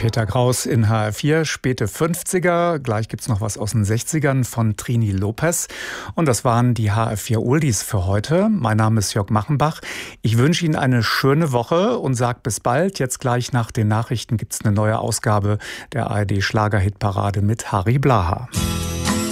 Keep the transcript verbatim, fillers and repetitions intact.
Peter Kraus in H R vier, späte fünfziger. Gleich gibt's noch was aus den sechzigern von Trini Lopez. Und das waren die H R vier Oldies für heute. Mein Name ist Jörg Machenbach. Ich wünsche Ihnen eine schöne Woche und sage bis bald. Jetzt gleich nach den Nachrichten gibt's eine neue Ausgabe der A R D Schlagerhitparade mit Harry Blaha.